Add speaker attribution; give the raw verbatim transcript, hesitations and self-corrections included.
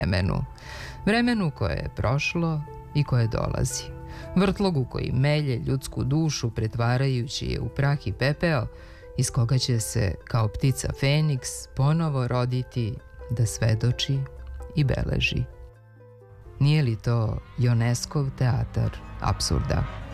Speaker 1: vremenu. Vremenu koje je prošlo i koje dolazi. Vrtlogu koji melje ljudsku dušu pretvarajući je u prah i pepeo, iz koga će se, kao ptica Feniks, ponovo roditi da svedoči i beleži. Nije li to Ioneskov teatar apsurda?